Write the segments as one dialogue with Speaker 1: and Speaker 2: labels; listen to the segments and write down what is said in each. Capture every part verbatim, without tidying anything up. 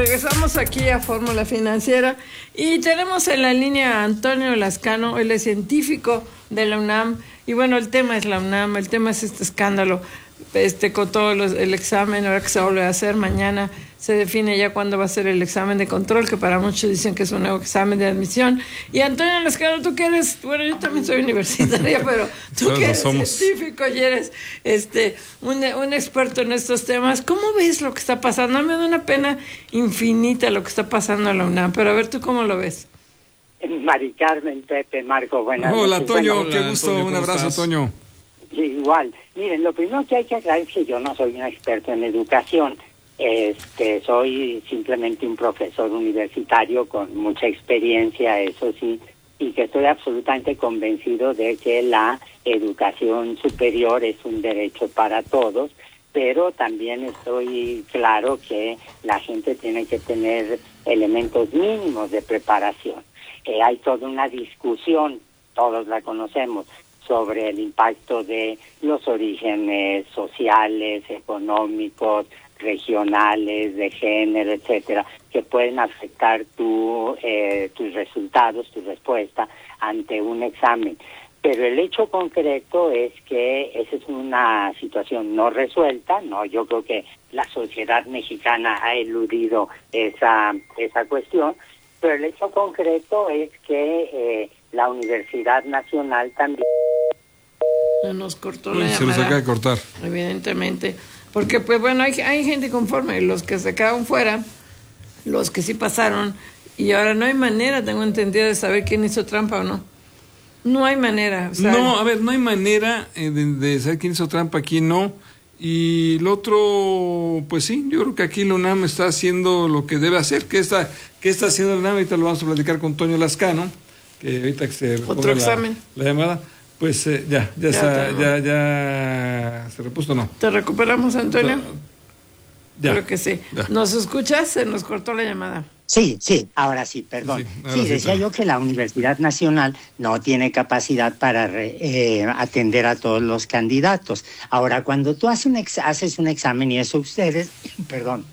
Speaker 1: regresamos aquí a Fórmula Financiera y tenemos en la línea a Antonio Lascano, él es científico de la UNAM y bueno, el tema es la UNAM, el tema es este escándalo, este con todo los, el examen, ahora que se vuelve a hacer mañana, se define ya cuándo va a ser el examen de control, que para muchos dicen que es un nuevo examen de admisión. Y Antonio Lascano, tú que eres, bueno, yo también soy universitaria, pero tú Todos que eres somos. científico y eres este, un, un experto en estos temas, ¿cómo ves lo que está pasando? A mí me da una pena infinita lo que está pasando en la UNAM, pero a ver, ¿tú cómo lo ves?
Speaker 2: Mari Carmen, Pepe, Marco, buenas noches.
Speaker 3: Hola, Toño,
Speaker 2: bueno,
Speaker 3: qué hola, gusto, Antonio, un abrazo, estás? Toño.
Speaker 2: Igual, miren, lo primero que hay que aclarar es que yo no soy un experto en educación. Este, soy simplemente un profesor universitario con mucha experiencia, eso sí, y que estoy absolutamente convencido de que la educación superior es un derecho para todos, pero también estoy claro que la gente tiene que tener elementos mínimos de preparación. Eh, hay toda una discusión, todos la conocemos, sobre el impacto de los orígenes sociales, económicos, regionales, de género, etcétera, que pueden afectar tu, eh, tus resultados, tu respuesta ante un examen. Pero el hecho concreto es que esa es una situación no resuelta, no, yo creo que la sociedad mexicana ha eludido esa esa cuestión, pero el hecho concreto es que eh, la Universidad Nacional también
Speaker 1: nos cortó la
Speaker 3: Uy,
Speaker 1: llamada.
Speaker 3: se nos acaba de cortar.
Speaker 1: Evidentemente. Porque, pues bueno, hay, hay gente conforme, los que se quedaron fuera, los que sí pasaron, y ahora no hay manera, tengo entendido, de saber quién hizo trampa o no. No hay manera. O sea,
Speaker 3: no, a ver, no hay manera eh, de, de saber quién hizo trampa, quién no. Y el otro, pues sí, yo creo que aquí la UNAM está haciendo lo que debe hacer. ¿Qué está, qué está haciendo la UNAM? Ahorita lo vamos a platicar con Toño Lascano, que ahorita que se
Speaker 1: otro examen.
Speaker 3: La, la llamada. Pues eh, ya, ya, ya, está, ya, ya se repuso, ¿no?
Speaker 1: ¿Te recuperamos, Antonio?
Speaker 3: Ya.
Speaker 1: Creo que sí. Ya. ¿Nos escuchas? Se nos cortó la llamada.
Speaker 2: Sí, sí, ahora sí, perdón. Sí, ahora sí, sí decía sí. yo que la Universidad Nacional no tiene capacidad para re, eh, atender a todos los candidatos. Ahora, cuando tú haces un, ex, haces un examen, y eso ustedes, perdón,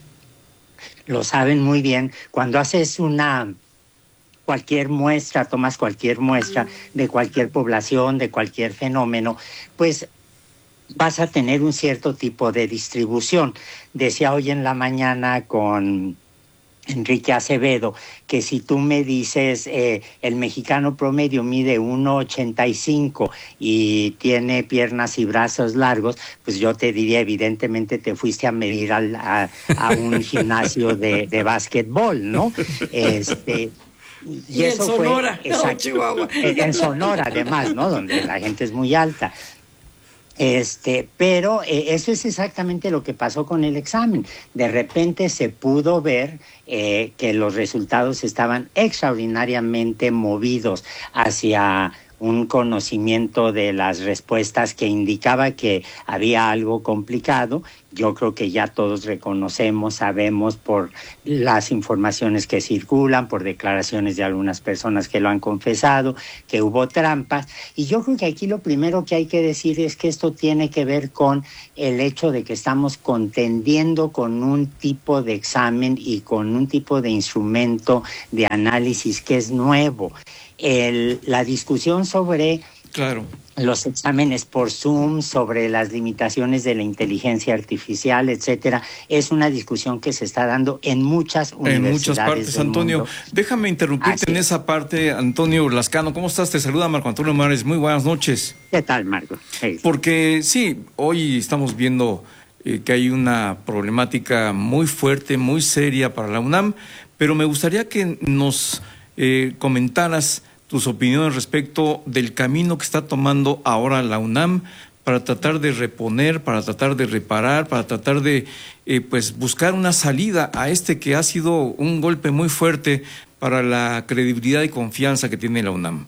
Speaker 2: lo saben muy bien, cuando haces una... cualquier muestra, tomas cualquier muestra de cualquier población, de cualquier fenómeno, pues vas a tener un cierto tipo de distribución. Decía hoy en la mañana con Enrique Acevedo que si tú me dices eh, el mexicano promedio mide uno ochenta y cinco y tiene piernas y brazos largos, pues yo te diría, evidentemente te fuiste a medir al, a, a un gimnasio de, de básquetbol, ¿no? Este... Y,
Speaker 1: y eso en Sonora,
Speaker 2: fue, exacto, no, Chihuahua. En Sonora, además, ¿no? Donde la gente es muy alta. Este, pero eh, eso es exactamente lo que pasó con el examen. De repente se pudo ver eh, que los resultados estaban extraordinariamente movidos hacia un conocimiento de las respuestas que indicaba que había algo complicado. Yo creo que ya todos reconocemos, sabemos por las informaciones que circulan, por declaraciones de algunas personas que lo han confesado, que hubo trampas. Y yo creo que aquí lo primero que hay que decir es que esto tiene que ver con el hecho de que estamos contendiendo con un tipo de examen y con un tipo de instrumento de análisis que es nuevo. El, la discusión sobre
Speaker 3: claro.
Speaker 2: los exámenes por Zoom, sobre las limitaciones de la inteligencia artificial, etcétera, es una discusión que se está dando en muchas universidades.
Speaker 4: En muchas partes,
Speaker 2: del
Speaker 4: Antonio.
Speaker 2: mundo.
Speaker 4: Déjame interrumpirte Así en es. esa parte, Antonio Lascano. ¿Cómo estás? Te saluda Marco Antonio Mares. Muy buenas noches.
Speaker 2: ¿Qué tal, Marco? Hey.
Speaker 4: Porque sí, hoy estamos viendo eh, que hay una problemática muy fuerte, muy seria para la UNAM, pero me gustaría que nos eh, comentaras tus opiniones respecto del camino que está tomando ahora la UNAM para tratar de reponer, para tratar de reparar, para tratar de eh, pues buscar una salida a este que ha sido un golpe muy fuerte para la credibilidad y confianza que tiene la UNAM.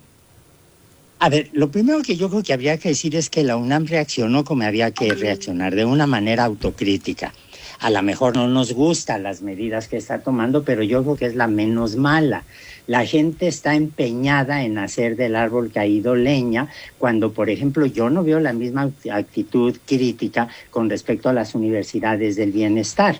Speaker 2: A ver, lo primero que yo creo que habría que decir es que la UNAM reaccionó como había que reaccionar, de una manera autocrítica. A lo mejor no nos gustan las medidas que está tomando, pero yo creo que es la menos mala. La gente está empeñada en hacer del árbol caído leña, cuando, por ejemplo, yo no veo la misma actitud crítica con respecto a las universidades del bienestar.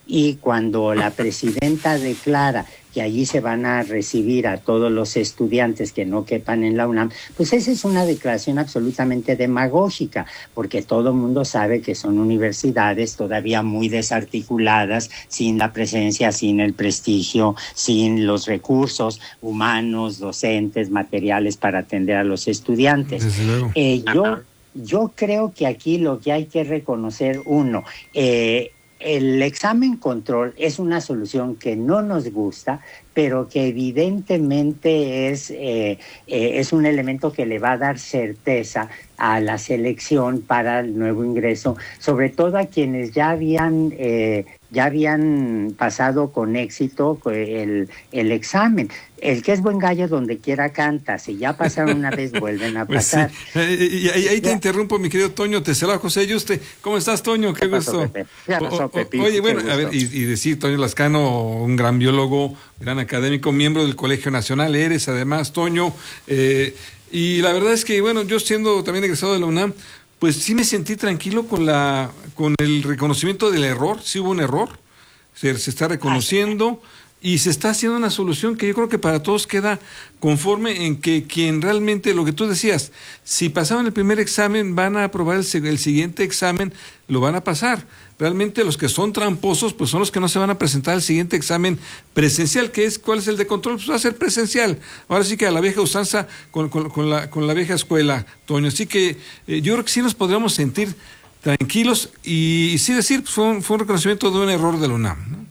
Speaker 2: y cuando la presidenta declara que allí se van a recibir a todos los estudiantes que no quepan en la UNAM, pues esa es una declaración absolutamente demagógica, porque todo el mundo sabe que son universidades todavía muy desarticuladas, sin la presencia, sin el prestigio, sin los recursos humanos, docentes, materiales para atender a los estudiantes.
Speaker 3: Desde luego.
Speaker 2: Eh, yo, yo creo que aquí lo que hay que reconocer, uno, eh, el examen control es una solución que no nos gusta, pero que evidentemente es, eh, eh, es un elemento que le va a dar certeza a la selección para el nuevo ingreso, sobre todo a quienes ya habían eh, ya habían pasado con éxito el, el examen. El que es buen gallo donde quiera canta, si ya pasaron una vez vuelven a pasar.
Speaker 3: Pues sí. eh, y ahí, ahí te interrumpo, mi querido Toño, te saluda José Yuste. ¿Cómo estás, Toño? Qué gusto.
Speaker 2: Pasó, Pepe.
Speaker 3: Oye, bueno, a ver, y, y decir, Toño Lascano, un gran biólogo, gran académico, miembro del Colegio Nacional, eres además, Toño, eh, y la verdad es que, bueno, yo siendo también egresado de la UNAM, pues sí me sentí tranquilo con la con el reconocimiento del error, sí hubo un error, se, se está reconociendo y se está haciendo una solución que yo creo que para todos queda conforme en que quien realmente, lo que tú decías, si pasaban el primer examen, van a aprobar el, el siguiente examen, lo van a pasar. Realmente los que son tramposos, pues son los que no se van a presentar al siguiente examen presencial, que es, ¿cuál es el de control? Pues va a ser presencial. Ahora sí que a la vieja usanza con, con, con, la, con la vieja escuela, Toño. Así que eh, yo creo que sí nos podríamos sentir tranquilos y, y sí decir, pues fue un, fue un reconocimiento de un error de la UNAM, ¿no?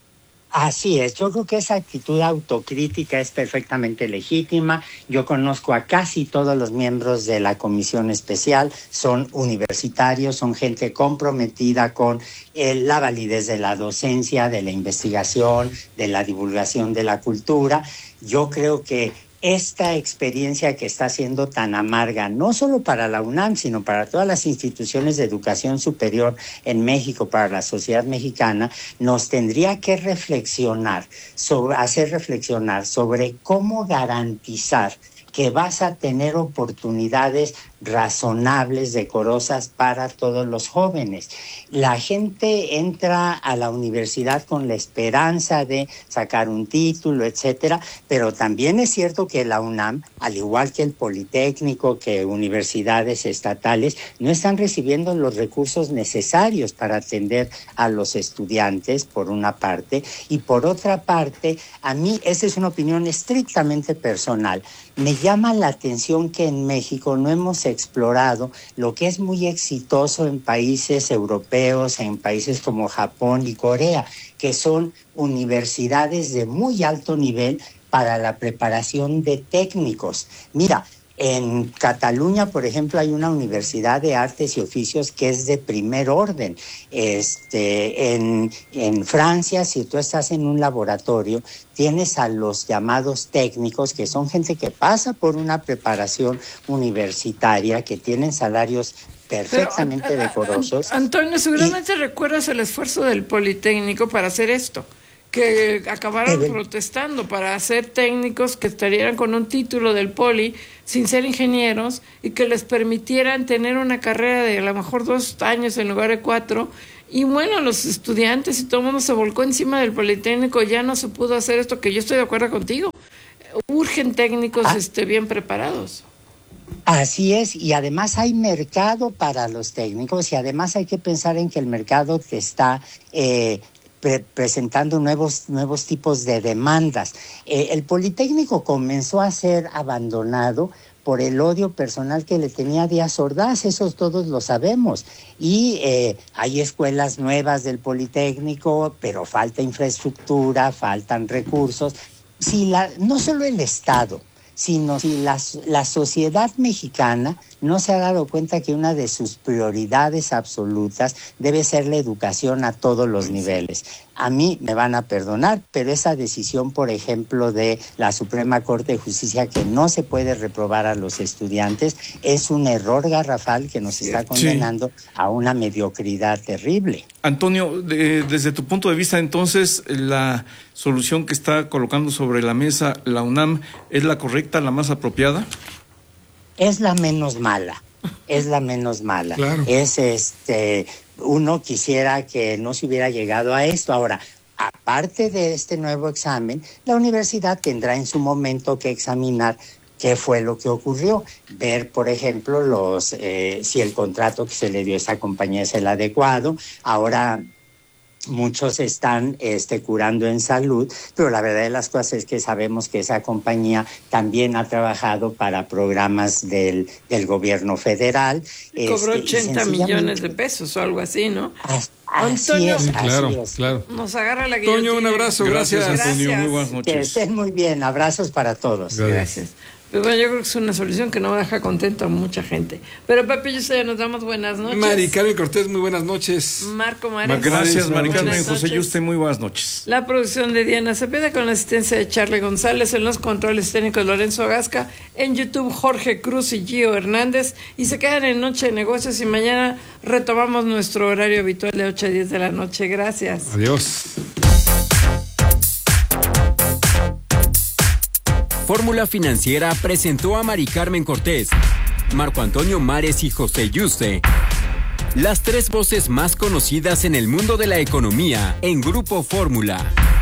Speaker 2: Así es, yo creo que esa actitud autocrítica es perfectamente legítima. Yo conozco a casi todos los miembros de la comisión especial, son universitarios, son gente comprometida con eh, la validez de la docencia, de la investigación, de la divulgación de la cultura. Yo creo que esta experiencia que está siendo tan amarga, no solo para la UNAM, sino para todas las instituciones de educación superior en México, para la sociedad mexicana, nos tendría que reflexionar, sobre, hacer reflexionar sobre cómo garantizar que vas a tener oportunidades razonables, decorosas para todos los jóvenes. La gente entra a la universidad con la esperanza de sacar un título, etcétera, pero también es cierto que la UNAM, al igual que el Politécnico, que universidades estatales, no están recibiendo los recursos necesarios para atender a los estudiantes, por una parte, y por otra parte, a mí, esa es una opinión estrictamente personal, me llama la atención que en México no hemos explorado lo que es muy exitoso en países europeos, en países como Japón y Corea, que son universidades de muy alto nivel para la preparación de técnicos. Mira, en Cataluña, por ejemplo, hay una universidad de artes y oficios que es de primer orden. Este, en, en Francia, si tú estás en un laboratorio, tienes a los llamados técnicos, que son gente que pasa por una preparación universitaria, que tienen salarios perfectamente Pero, decorosos.
Speaker 1: Antonio, seguramente y, recuerdas el esfuerzo del Politécnico para hacer esto, que acabaron eh, protestando para ser técnicos que estarían con un título del Poli sin ser ingenieros y que les permitieran tener una carrera de a lo mejor dos años en lugar de cuatro. Y bueno, los estudiantes y todo el mundo se volcó encima del Politécnico, ya no se pudo hacer esto, que yo estoy de acuerdo contigo. Urgen técnicos ah. este, bien preparados.
Speaker 2: Así es, y además hay mercado para los técnicos y además hay que pensar en que el mercado te está eh, pre- presentando nuevos, nuevos tipos de demandas. Eh, el Politécnico comenzó a ser abandonado por el odio personal que le tenía Díaz Ordaz, eso todos lo sabemos. Y eh, hay escuelas nuevas del Politécnico, pero falta infraestructura, faltan recursos. Si la, no solo el Estado, sino si la, la sociedad mexicana no se ha dado cuenta que una de sus prioridades absolutas debe ser la educación a todos los niveles. A mí me van a perdonar, pero esa decisión, por ejemplo, de la Suprema Corte de Justicia, que no se puede reprobar a los estudiantes, es un error garrafal que nos está condenando sí. a una mediocridad terrible.
Speaker 4: Antonio, de, desde tu punto de vista, entonces, la solución que está colocando sobre la mesa la UNAM, ¿es la correcta, la más apropiada?
Speaker 2: Es la menos mala, es la menos mala.
Speaker 3: Claro.
Speaker 2: Es este, uno quisiera que no se hubiera llegado a esto. Ahora, aparte de este nuevo examen, la universidad tendrá en su momento que examinar qué fue lo que ocurrió, ver, por ejemplo, los eh, si el contrato que se le dio a esta compañía es el adecuado. Ahora muchos están este, curando en salud, pero la verdad de las cosas es que sabemos que esa compañía también ha trabajado para programas del, del gobierno federal.
Speaker 1: Cobró
Speaker 2: este,
Speaker 1: ochenta millones de pesos o algo así, ¿no?
Speaker 2: Así
Speaker 1: Antonio,
Speaker 2: es,
Speaker 3: Sí,
Speaker 2: así
Speaker 3: claro,
Speaker 2: es.
Speaker 3: claro.
Speaker 1: Nos agarra la guillotina.
Speaker 3: Toño, un abrazo, gracias.
Speaker 4: Gracias, Antonio.
Speaker 1: Gracias.
Speaker 4: Muy buenas
Speaker 2: Que
Speaker 4: noches.
Speaker 2: estén muy bien, abrazos para todos.
Speaker 3: Gracias.
Speaker 1: Gracias. Pues bueno, yo creo que es una solución que no deja contento a mucha gente. Pero Pepe y yo nos damos buenas noches.
Speaker 3: Mari Carmen Cortés, muy buenas noches.
Speaker 1: Marco
Speaker 4: Ma-
Speaker 1: Mares.
Speaker 4: Gracias, Mari
Speaker 1: Buenas
Speaker 4: Carmen. José
Speaker 1: noches.
Speaker 4: Yuste, muy buenas noches.
Speaker 1: La producción de Diana Cepeda con la asistencia de Charlie González, en los controles técnicos Lorenzo Gasca, en YouTube Jorge Cruz y Gio Hernández, y se quedan en Noche de Negocios y mañana retomamos nuestro horario habitual de ocho a diez de la noche. Gracias.
Speaker 3: Adiós.
Speaker 5: Fórmula Financiera presentó a Mari Carmen Cortés, Marco Antonio Mares y José Yuste, las tres voces más conocidas en el mundo de la economía en Grupo Fórmula.